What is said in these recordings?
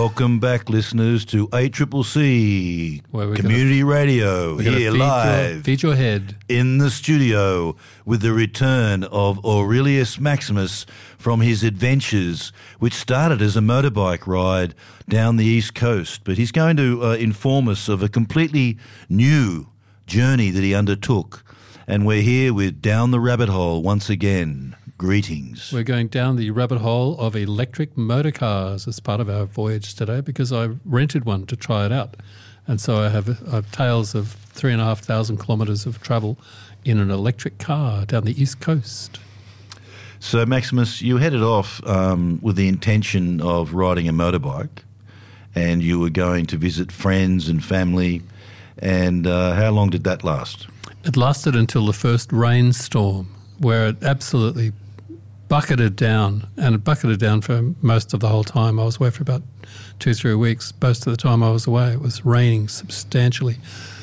Welcome back, listeners, to ACCC Community Radio, here live feed your head in the studio with the return of Aurelius Maximus from his adventures, which started as a motorbike ride down the East Coast. But he's going to inform us of a completely new journey that he undertook. And we're here with Down the Rabbit Hole once again. Greetings. We're going down the rabbit hole of electric motor cars as part of our voyage today because I rented one to try it out. And so I have tales of 3,500 kilometres of travel in an electric car down the East Coast. So, Maximus, you headed off with the intention of riding a motorbike, and you were going to visit friends and family. And how long did that last? It lasted until the first rainstorm, where it absolutely bucketed down, and it bucketed down for most of the whole time. I was away for about 2-3 weeks. Most of the time I was away, it was raining substantially.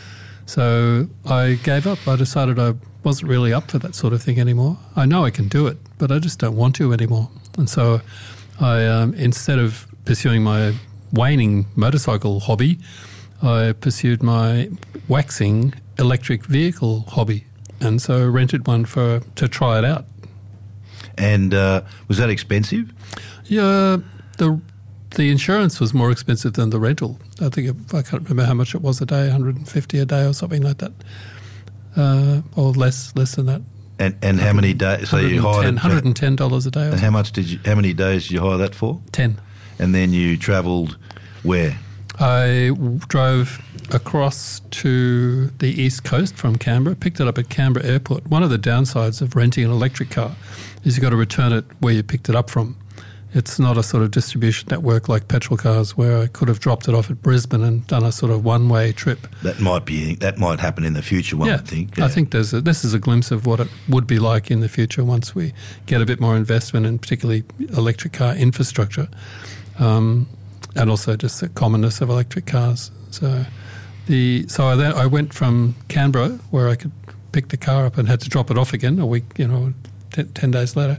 So I gave up. I decided I wasn't really up for that sort of thing anymore. I know I can do it, but I just don't want to anymore. And so I, instead of pursuing my waning motorcycle hobby, I pursued my waxing electric vehicle hobby. And so rented one to try it out. And was that expensive? Yeah, the insurance was more expensive than the rental. I can't remember how much it was a day, $150 a day or something like that, or less than that. And how many days? So you hired $110 a day. And how many days did you hire that for? 10. And then you travelled where? I drove across to the East Coast from Canberra, picked it up at Canberra Airport. One of the downsides of renting an electric car is you've got to return it where you picked it up from. It's not a sort of distribution network like petrol cars where I could have dropped it off at Brisbane and done a sort of one-way trip. That might happen in the future, one would think. Yeah. I think this is a glimpse of what it would be like in the future once we get a bit more investment in particularly electric car infrastructure, and also just the commonness of electric cars. So I went from Canberra, where I could pick the car up and had to drop it off again a week, 10 days later,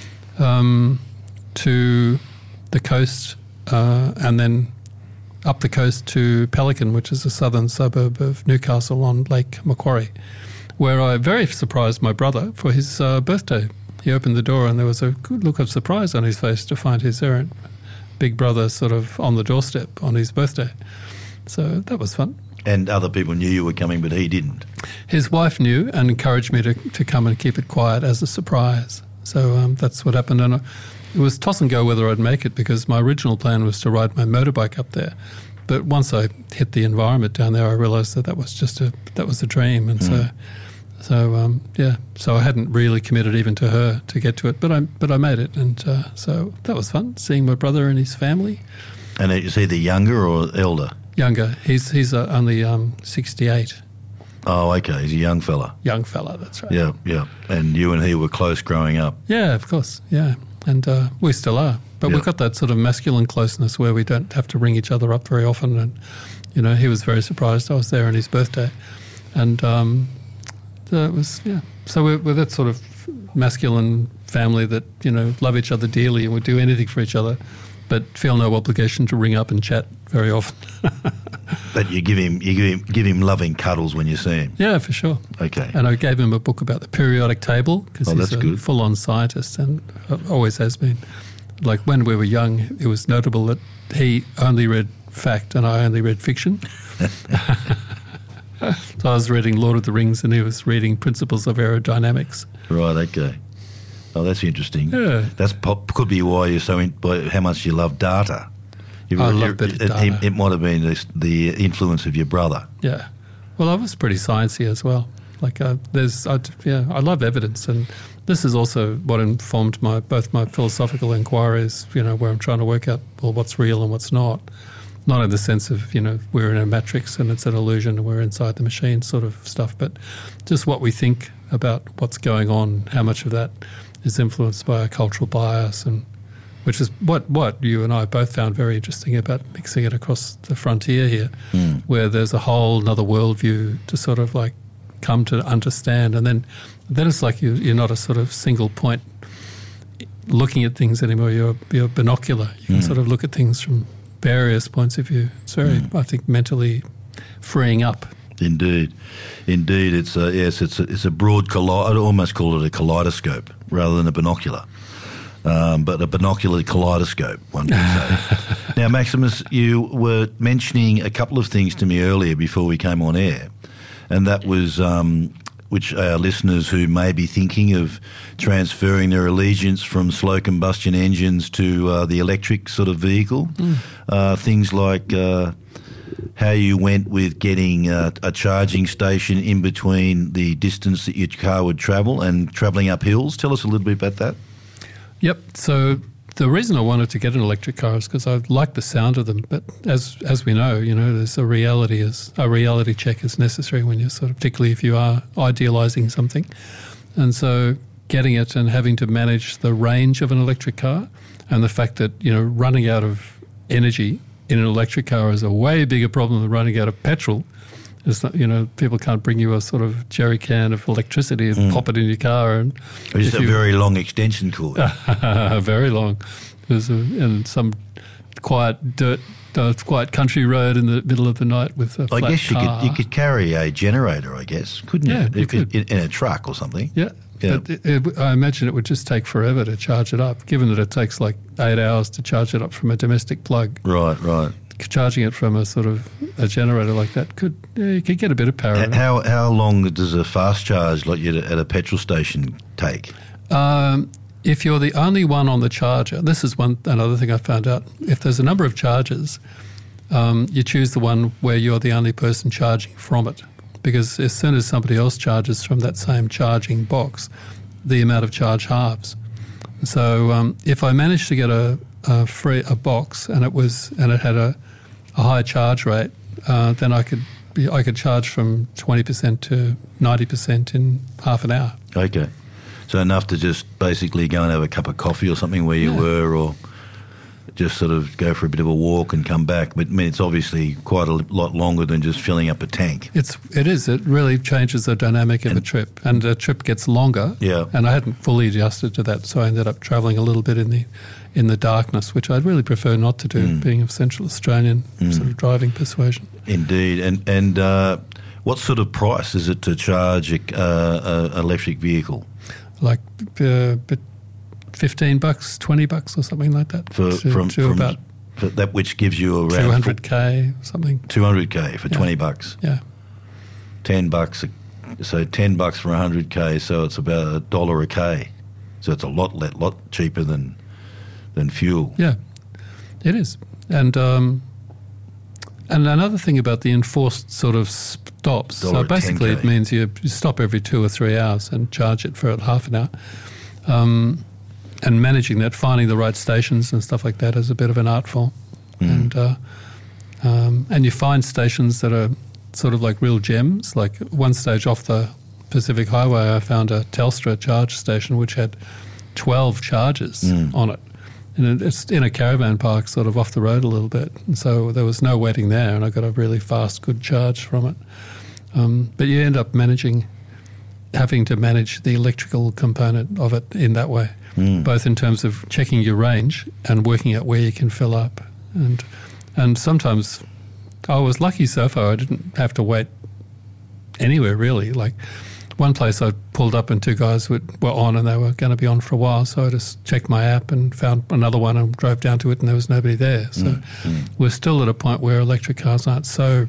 to the coast, and then up the coast to Pelican, which is a southern suburb of Newcastle on Lake Macquarie, where I very surprised my brother for his birthday. He opened the door and there was a good look of surprise on his face to find his errant big brother sort of on the doorstep on his birthday. So that was fun. And other people knew you were coming, but he didn't. His wife knew and encouraged me to come and keep it quiet as a surprise. So that's what happened. And it was toss and go whether I'd make it because my original plan was to ride my motorbike up there. But once I hit the environment down there, I realised that was a dream. And so I hadn't really committed even to her to get to it, but I made it. And so that was fun, seeing my brother and his family. And is he the younger or elder? Younger. He's only 68. Oh, okay. He's a young fella. Young fella, that's right. Yeah. And you and he were close growing up. Yeah, of course. Yeah, and we still are. But we've got that sort of masculine closeness where we don't have to ring each other up very often. And he was very surprised I was there on his birthday, and it was So we're that sort of masculine family that love each other dearly and would do anything for each other, but feel no obligation to ring up and chat very often. But you give him loving cuddles when you see him. Yeah, for sure. Okay. And I gave him a book about the periodic table because he's a full-on scientist and always has been. Like when we were young, it was notable that he only read fact and I only read fiction. So I was reading Lord of the Rings and he was reading Principles of Aerodynamics. Right, okay. Oh, that's interesting. Yeah. Could be why you're so by how much you love data. I love a bit of data. It might have been the influence of your brother. Yeah. Well, I was pretty sciencey as well. Like I love evidence, and this is also what informed both my philosophical inquiries. Where I'm trying to work out what's real and what's not. Not in the sense of we're in a matrix and it's an illusion and we're inside the machine sort of stuff, but just what we think about what's going on, how much of that is influenced by a cultural bias, and which is what you and I both found very interesting about mixing it across the frontier here, where there's a whole another worldview to sort of like come to understand, and then it's like you're not a sort of single point looking at things anymore. You're binocular. You can sort of look at things from various points of view. It's very, I think, mentally freeing up. Indeed. It's a broad I'd almost call it a kaleidoscope rather than a binocular. But a binocular kaleidoscope, one could say. Now, Maximus, you were mentioning a couple of things to me earlier before we came on air, and that was which our listeners who may be thinking of transferring their allegiance from slow combustion engines to the electric sort of vehicle. Things like how you went with getting a charging station in between the distance that your car would travel and travelling up hills. Tell us a little bit about that. Yep. So the reason I wanted to get an electric car is because I like the sound of them. But as we know, there's a reality check is necessary when you're particularly if you are idealising something. And so getting it and having to manage the range of an electric car and the fact that, running out of energy in an electric car is a way bigger problem than running out of petrol. It's not, people can't bring you a sort of jerry can of electricity and pop it in your car. And or just a very long extension cord. Very long. And some quiet quiet country road in the middle of the night with a flat car. You could carry a generator, I guess, couldn't you? You could. In a truck or something. Yeah. But I imagine it would just take forever to charge it up, given that it takes like 8 hours to charge it up from a domestic plug. Right. Charging it from a sort of a generator like that you could get a bit of power. How long does a fast charge like you at a petrol station take? If you're the only one on the charger, this is another thing I found out. If there's a number of chargers, you choose the one where you're the only person charging from it, because as soon as somebody else charges from that same charging box, the amount of charge halves. So if I managed to get a box and it had a high charge rate, then I could charge from 20% to 90% in half an hour. Okay, so enough to just basically go and have a cup of coffee or something where you were, or just sort of go for a bit of a walk and come back. But it's obviously quite a lot longer than just filling up a tank. It is. It really changes the dynamic of a trip, and the trip gets longer. Yeah. And I hadn't fully adjusted to that, so I ended up travelling a little bit in the darkness, which I'd really prefer not to do, being of Central Australian sort of driving persuasion. Indeed. And what sort of price is it to charge a electric vehicle? Like $15, $20 or something like that. For that, which gives you around $200K something. $200K for $20. Yeah. $10. So $10 for $100K. So it's about $1 a K. So it's a lot cheaper than fuel. Yeah, it is. And another thing about the enforced sort of stops. So basically, it means you stop every 2 or 3 hours and charge it for half an hour. And managing that, finding the right stations and stuff like that is a bit of an art form. And you find stations that are sort of like real gems. Like one stage off the Pacific Highway, I found a Telstra charge station which had 12 charges on it. And it's in a caravan park sort of off the road a little bit. And so there was no waiting there, and I got a really fast, good charge from it. But you end up having to manage the electrical component of it in that way, both in terms of checking your range and working out where you can fill up. And sometimes I was lucky so far I didn't have to wait anywhere really. Like one place I pulled up and two guys were on and they were going to be on for a while, so I just checked my app and found another one and drove down to it and there was nobody there. So we're still at a point where electric cars aren't so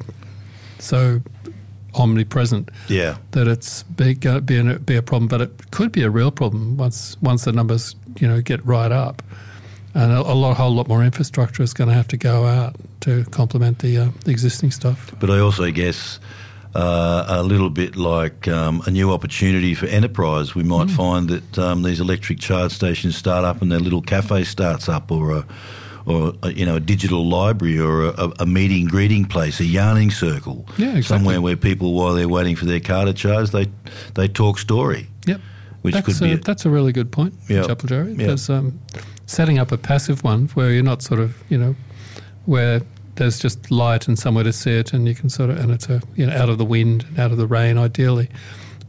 omnipresent that it's going to be a problem, but it could be a real problem once the numbers get right up, and a whole lot more infrastructure is going to have to go out to complement the existing stuff. But I also guess a little bบlike a new opportunity for enterprise. We might find that these electric charge stations start up and their little cafe starts up, or a digital library, or a meeting greeting place, a yarning circle, somewhere where people, while they're waiting for their car to charge, they talk story. Yep, that's a really good point, Chapel Jerry. There's setting up a passive one where you're not sort of where there's just light and somewhere to sit, and you can and it's out of the wind and out of the rain ideally,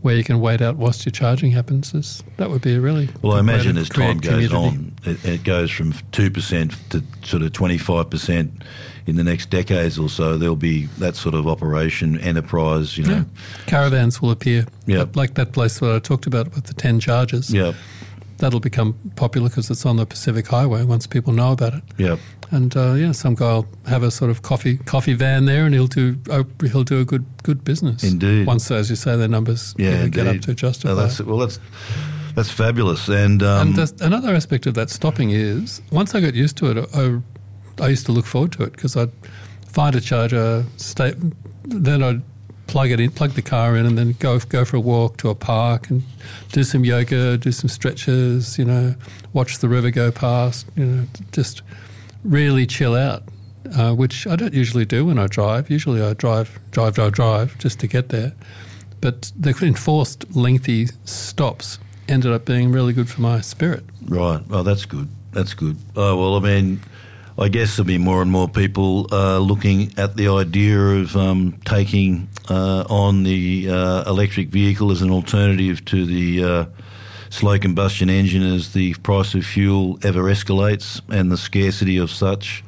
where you can wait out whilst your charging happens. That would be a really well. I good way imagine to as time create goes community. on, it goes from 2% to sort of 25% in the next decades or so. There'll be that sort of operation enterprise. Yeah. Caravans will appear. Yeah. Like that place that I talked about with the 10 chargers. Yeah. That'll become popular because it's on the Pacific Highway once people know about it. Yeah. And some guy will have a sort of coffee van there, and he'll do a good business. Indeed. Once, as you say, their numbers get up to justify. That's fabulous. And another aspect of that stopping is once I got used to it, I used to look forward to it because I'd find a charger, then I'd plug the car in, and then go for a walk to a park and do some yoga, do some stretches, watch the river go past, just really chill out, which I don't usually do when I drive. Usually I drive just to get there. But the enforced lengthy stops ended up being really good for my spirit. Right. Oh, that's good. That's good. Oh, well, I mean, I guess there'll be more and more people looking at the idea of taking on the electric vehicle as an alternative to the slow combustion engine as the price of fuel ever escalates and the scarcity of such.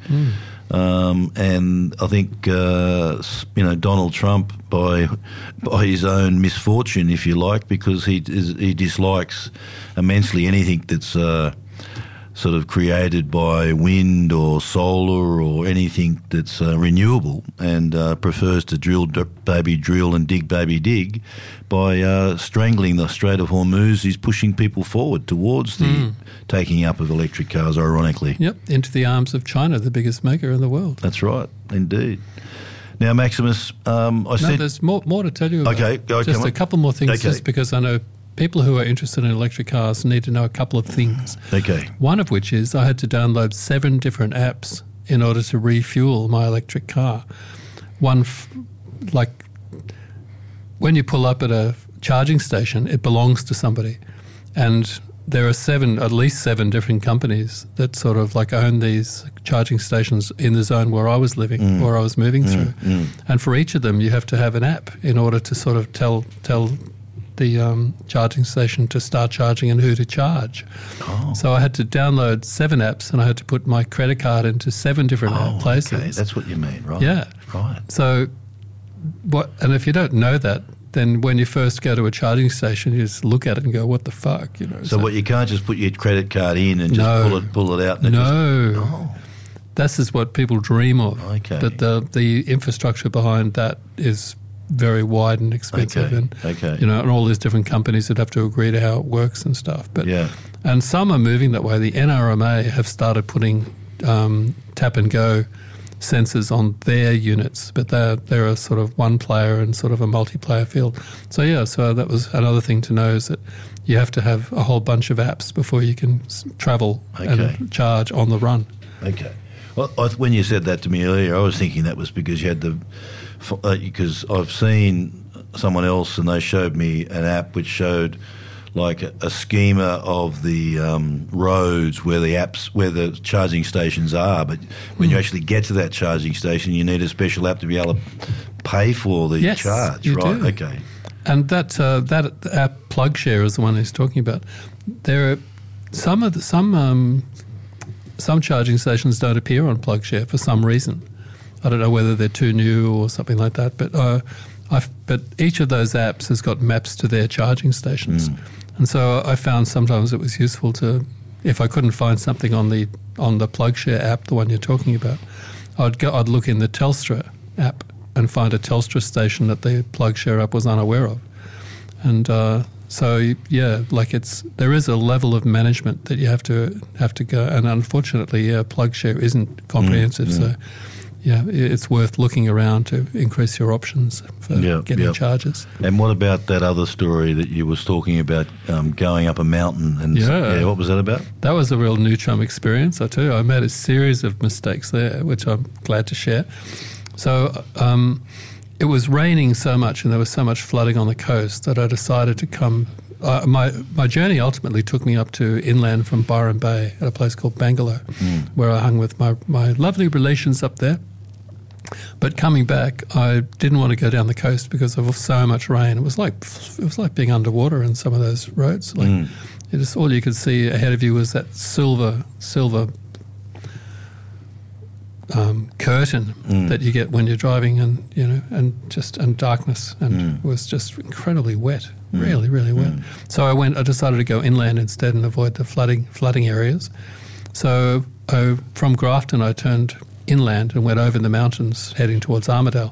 And I think Donald Trump, by his own misfortune, if you like, because he dislikes immensely anything that's sort of created by wind or solar or anything that's renewable, and prefers to drill baby drill and dig baby dig. By strangling the Strait of Hormuz, he's pushing people forward towards the taking up of electric cars, ironically. Yep, into the arms of China, the biggest maker in the world. That's right, indeed. Now, Maximus, there's more to tell you about. Okay, just a couple more things, okay. Just because I know people who are interested in electric cars need to know a couple of things. Okay. One of which is I had to download 7 different apps in order to refuel my electric car. One, like when you pull up at a charging station, it belongs to somebody. And there are at least seven different companies that sort of like own these charging stations in the zone where I was living, where I was moving through. And for each of them, you have to have an app in order to sort of tell the charging station to start charging and who to charge. Oh. So I had to download 7 apps, and I had to put my credit card into 7 different places. Okay, that's what you mean, right? Yeah. Right. So, and if you don't know that, then when you first go to a charging station, you just look at it and go, what the fuck? So what, you can't just put your credit card in and just pull it out? And This is what people dream of. Okay. But the infrastructure behind that is very wide and expensive, and and all these different companies that have to agree to how it works and stuff. But and some are moving that way. The NRMA have started putting tap and go sensors on their units, but they're a sort of one player and sort of a multiplayer field. So that was another thing to know, is that you have to have a whole bunch of apps before you can travel and charge on the run. Okay. Well, when you said that to me earlier, I was thinking that was because you had because I've seen someone else and they showed me an app which showed like a schema of the roads where the charging stations are, but when you actually get to that charging station, you need a special app to be able to pay for the charge, you right? Do. Okay. And that app PlugShare is the one he's talking about. There are some charging stations don't appear on PlugShare for some reason. I don't know whether they're too new or something like that, but each of those apps has got maps to their charging stations. And so I found sometimes it was useful to, if I couldn't find something on the PlugShare app, the one you're talking about, I'd look in the Telstra app and find a Telstra station that the PlugShare app was unaware of. And there is a level of management that you have to go, and unfortunately, PlugShare isn't comprehensive. So it's worth looking around to increase your options for getting charges. And what about that other story that you was talking about, going up a mountain? And what was that about? That was a real new chum experience, I tell you. I made a series of mistakes there, which I'm glad to share. So it was raining so much and there was so much flooding on the coast that I decided to come. My journey ultimately took me up to inland from Byron Bay at a place called Bangalore, where I hung with my lovely relations up there. But coming back, I didn't want to go down the coast because of so much rain. It was like being underwater in some of those roads. Like all you could see ahead of you was that silver curtain that you get when you're driving, and darkness, and it was just incredibly wet, really, really wet. So I decided to go inland instead and avoid the flooding areas. So from Grafton, I turned inland and went over the mountains heading towards Armidale.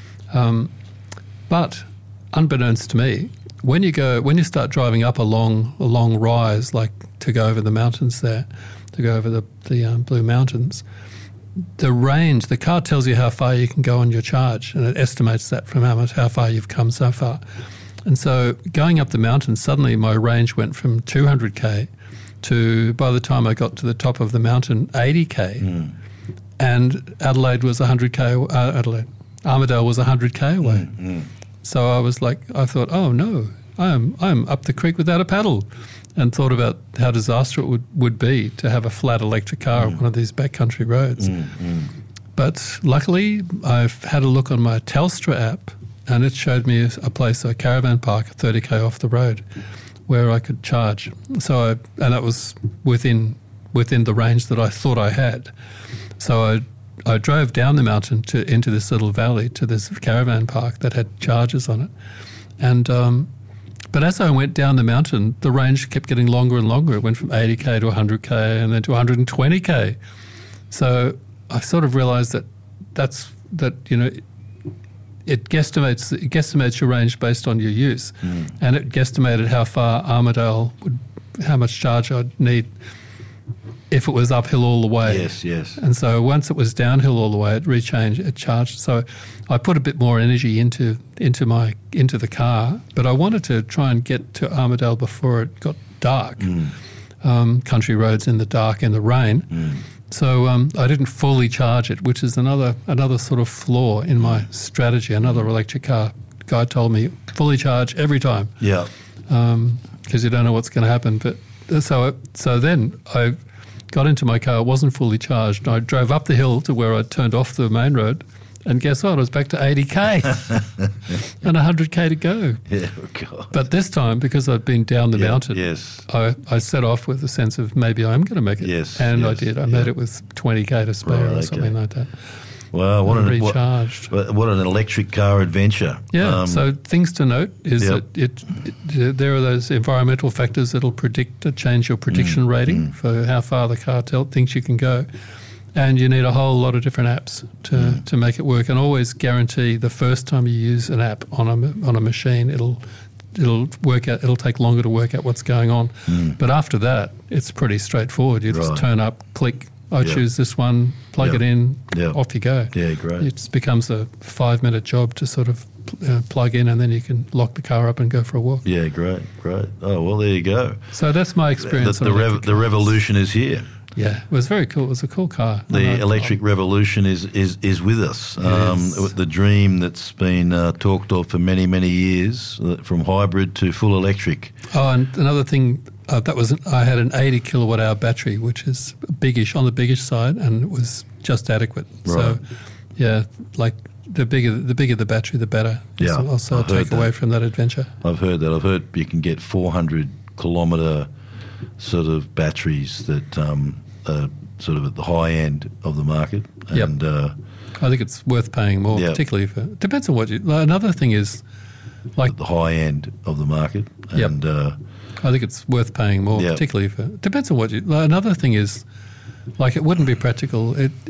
But unbeknownst to me, when you start driving up a long rise, like to go over the mountains there, to go over the Blue Mountains, the range, the car tells you how far you can go on your charge, and it estimates that from how far you've come so far. And so going up the mountain, suddenly my range went from 200k to, by the time I got to the top of the mountain, 80k. And Adelaide was 100k. Armidale was 100k away. So I thought, oh no, I'm up the creek without a paddle, and thought about how disastrous it would be to have a flat electric car on one of these backcountry roads. But luckily, I've had a look on my Telstra app, and it showed me a place, a caravan park, 30k off the road, where I could charge. And that was within the range that I thought I had. So I drove down the mountain into this little valley to this caravan park that had chargers on it, and but as I went down the mountain, the range kept getting longer and longer. It went from 80k to 100k and then to 120k. So I sort of realised that it guesstimates your range based on your use, and it guesstimated how far Armidale how much charge I'd need if it was uphill all the way. Yes. And so once it was downhill all the way, it charged. So I put a bit more energy into the car, but I wanted to try and get to Armidale before it got dark. Country roads in the dark, in the rain. So I didn't fully charge it, which is another sort of flaw in my strategy. Another electric car guy told me, fully charge every time. Yeah. Because you don't know what's going to happen. But so then I got into my car, it wasn't fully charged. I drove up the hill to where I turned off the main road, and guess what? I was back to 80k and 100k to go. Yeah, God. But this time, because I'd been down the mountain, I set off with a sense of maybe I'm going to make it. I did. I made it with 20k to spare or something like that. Wow, what an electric car adventure. Yeah, so things to note is that there are those environmental factors that will change your prediction rating for how far the car thinks you can go. And you need a whole lot of different apps to make it work. And always guarantee the first time you use an app on a machine, it'll work out. It'll take longer to work out what's going on. But after that, it's pretty straightforward. You just turn up, click. I choose this one, plug it in, off you go. Yeah, great. It just becomes a 5-minute job to sort of plug in, and then you can lock the car up and go for a walk. Yeah, great. Oh, well, there you go. So that's my experience. The revolution is here. Yeah, it was very cool. It was a cool car. The electric revolution is with us. The dream that's been talked of for many, many years, from hybrid to full electric. Oh, and another thing, I had an 80 kilowatt hour battery, which is biggish, on the biggish side, and it was just adequate. Right. So, yeah, like the bigger the battery, the better. Yeah, also a takeaway from that adventure. I've heard that. I've heard you can get 400 kilometre sort of batteries that are sort of at the high end of the market. And I think it's worth paying more, particularly for... Depends on what you... Another thing is... at the high end of the market. And I think it's worth paying more, particularly for... Depends on what you... Another thing is, like, it wouldn't be practical...